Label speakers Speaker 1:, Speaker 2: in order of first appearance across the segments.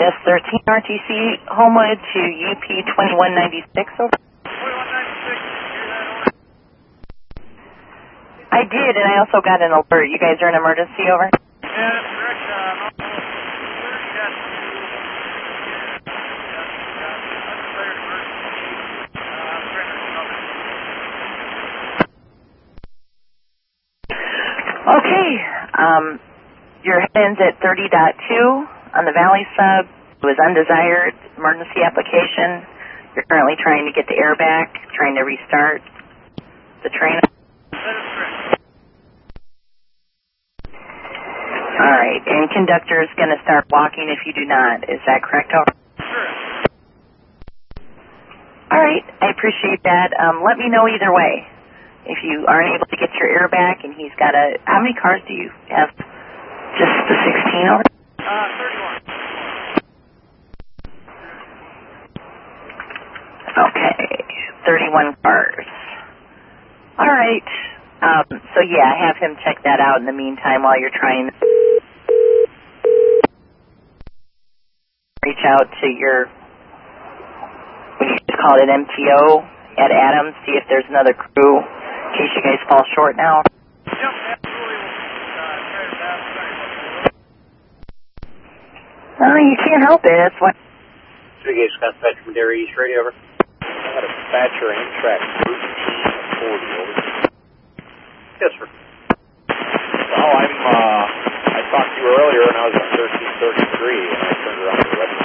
Speaker 1: Desk 13 RTC, Homewood to UP 2196 over.
Speaker 2: 2196,
Speaker 1: I did, and I also got an alert. You guys are in emergency over?
Speaker 2: yeah, that's correct.
Speaker 1: Okay, your heading's at 30.2 on the Valley sub. It was undesired emergency application. You're currently trying to get the air back, trying to restart the train. All right, and conductor is going to start walking if you do not. Is that correct? Over? All right, I appreciate that. Let me know either way. If you aren't able to get your air back and he's got a... How many cars do you have? Just the 16 over?
Speaker 2: 31.
Speaker 1: Okay, 31 cars. All right. So, yeah, have him check that out in the meantime while you're trying to reach out to your... What do you call it, MTO at Adams, see if there's another crew in case you guys fall short now.
Speaker 2: Yep, absolutely.
Speaker 1: You can't help it. That's what...
Speaker 3: 3 Gauge Dispatcher from Dairy East Radio, over.
Speaker 4: I got a dispatcher Amtrak 1340, over.
Speaker 3: Yes, sir.
Speaker 4: Well, I talked to you earlier and I was at 1333 and I turned around to Redmond.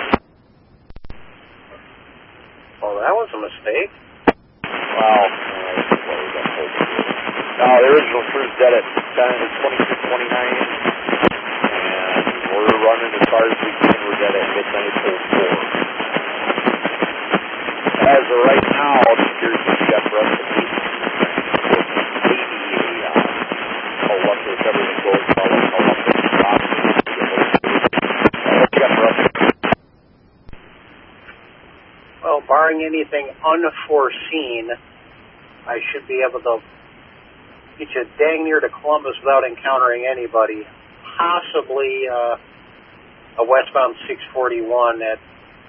Speaker 3: Well, that was a mistake.
Speaker 4: Well, no, the original crew's dead at 26:29, and we're running as far as we can. We're dead at midnight 04. As of right now, it appears to be up for us to meet. Maybe Columbus, everything goes well in Columbus. What you got for us?
Speaker 3: Well, barring anything unforeseen, I should be able to get you dang near to Columbus without encountering anybody. Possibly a westbound 641 at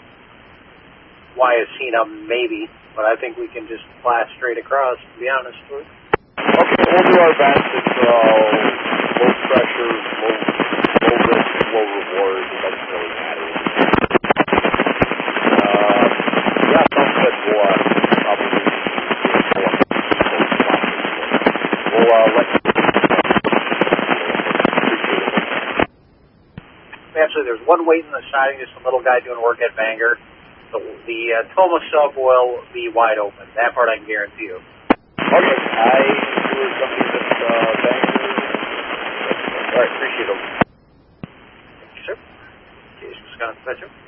Speaker 3: Wyacina, maybe, but I think we can just blast straight across, to be honest with you.
Speaker 4: Okay, we'll do our best. It's low pressure, low risk, low reward. It doesn't really matter. Yeah, sounds good. We'll probably we'll let you.
Speaker 3: Actually, there's one waiting on the siding, just a little guy doing work at Bangor. The Toma sub will be wide open. That part I can guarantee you.
Speaker 4: Okay, I knew something that Bangor. All right, appreciate it.
Speaker 3: Thank you, sir. Jason Wisconsin,